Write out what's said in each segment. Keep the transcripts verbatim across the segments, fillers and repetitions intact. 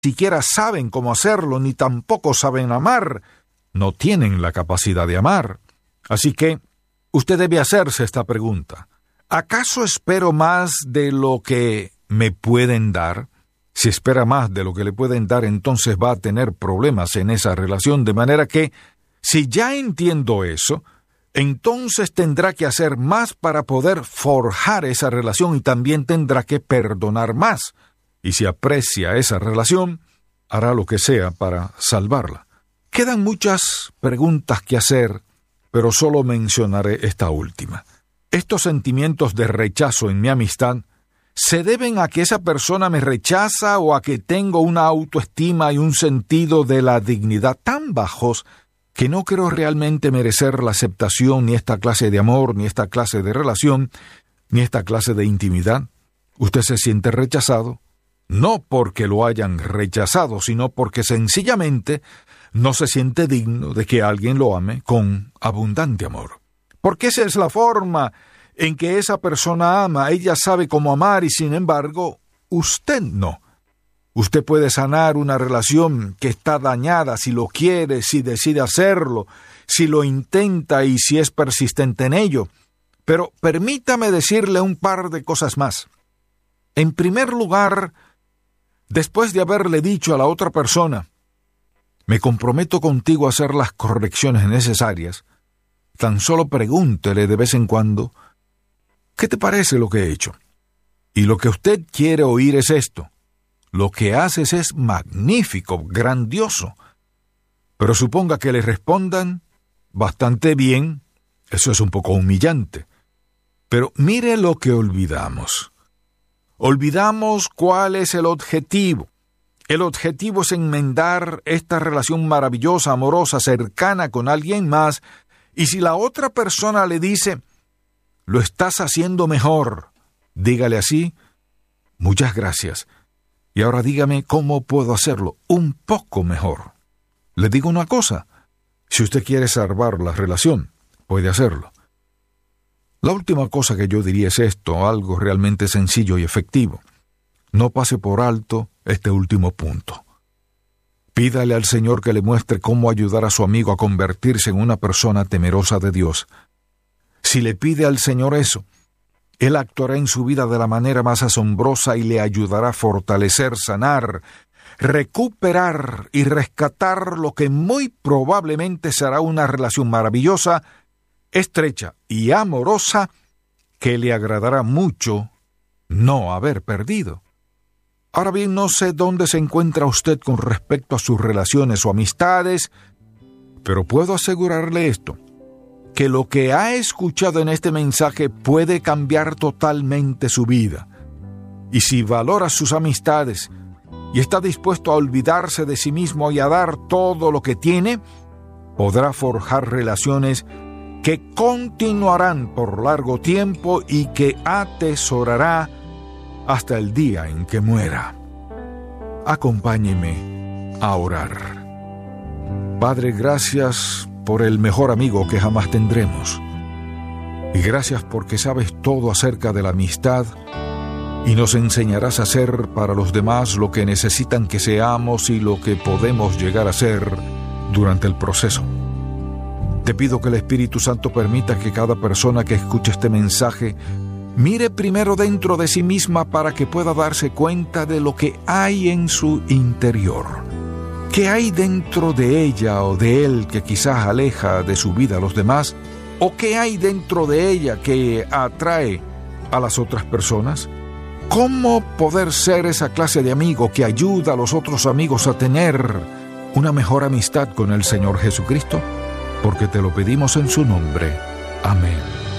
siquiera saben cómo hacerlo, ni tampoco saben amar. No tienen la capacidad de amar. Así que usted debe hacerse esta pregunta. ¿Acaso espero más de lo que me pueden dar? Si espera más de lo que le pueden dar, entonces va a tener problemas en esa relación, de manera que, si ya entiendo eso, entonces tendrá que hacer más para poder forjar esa relación y también tendrá que perdonar más. Y si aprecia esa relación, hará lo que sea para salvarla. Quedan muchas preguntas que hacer, pero solo mencionaré esta última. Estos sentimientos de rechazo en mi amistad ¿se deben a que esa persona me rechaza o a que tengo una autoestima y un sentido de la dignidad tan bajos que no creo realmente merecer la aceptación ni esta clase de amor, ni esta clase de relación, ni esta clase de intimidad? Usted se siente rechazado, no porque lo hayan rechazado, sino porque sencillamente no se siente digno de que alguien lo ame con abundante amor. Porque esa es la forma en que esa persona ama. Ella sabe cómo amar y, sin embargo, usted no. Usted puede sanar una relación que está dañada si lo quiere, si decide hacerlo, si lo intenta y si es persistente en ello. Pero permítame decirle un par de cosas más. En primer lugar, después de haberle dicho a la otra persona, me comprometo contigo a hacer las correcciones necesarias, tan solo pregúntele de vez en cuando, ¿qué te parece lo que he hecho? Y lo que usted quiere oír es esto. Lo que haces es magnífico, grandioso. Pero suponga que le respondan bastante bien, eso es un poco humillante. Pero mire lo que olvidamos. Olvidamos cuál es el objetivo. El objetivo es enmendar esta relación maravillosa, amorosa, cercana con alguien más, y si la otra persona le dice, lo estás haciendo mejor, dígale así, muchas gracias. Y ahora dígame cómo puedo hacerlo un poco mejor. Le digo una cosa, si usted quiere salvar la relación, puede hacerlo. La última cosa que yo diría es esto, algo realmente sencillo y efectivo. No pase por alto este último punto. Pídale al Señor que le muestre cómo ayudar a su amigo a convertirse en una persona temerosa de Dios. Si le pide al Señor eso, Él actuará en su vida de la manera más asombrosa y le ayudará a fortalecer, sanar, recuperar y rescatar lo que muy probablemente será una relación maravillosa, estrecha y amorosa que le agradará mucho no haber perdido. Ahora bien, no sé dónde se encuentra usted con respecto a sus relaciones o amistades, pero puedo asegurarle esto, que lo que ha escuchado en este mensaje puede cambiar totalmente su vida. Y si valora sus amistades y está dispuesto a olvidarse de sí mismo y a dar todo lo que tiene, podrá forjar relaciones que continuarán por largo tiempo y que atesorará hasta el día en que muera. Acompáñeme a orar. Padre, gracias por el mejor amigo que jamás tendremos. Y gracias porque sabes todo acerca de la amistad y nos enseñarás a hacer para los demás lo que necesitan que seamos y lo que podemos llegar a ser durante el proceso. Te pido que el Espíritu Santo permita que cada persona que escuche este mensaje mire primero dentro de sí misma para que pueda darse cuenta de lo que hay en su interior. ¿Qué hay dentro de ella o de él que quizás aleja de su vida a los demás? ¿O qué hay dentro de ella que atrae a las otras personas? ¿Cómo poder ser esa clase de amigo que ayuda a los otros amigos a tener una mejor amistad con el Señor Jesucristo? Porque te lo pedimos en su nombre. Amén.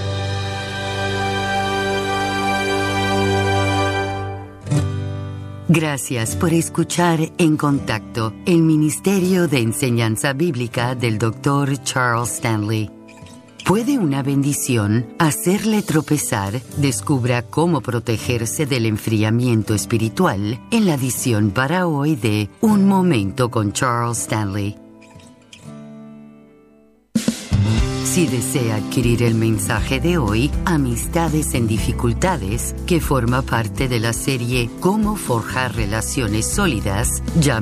Gracias por escuchar En Contacto, el Ministerio de Enseñanza Bíblica del doctor Charles Stanley. ¿Puede una bendición hacerle tropezar? Descubra cómo protegerse del enfriamiento espiritual en la edición para hoy de Un Momento con Charles Stanley. Si desea adquirir el mensaje de hoy, Amistades en Dificultades, que forma parte de la serie Cómo forjar relaciones sólidas, llame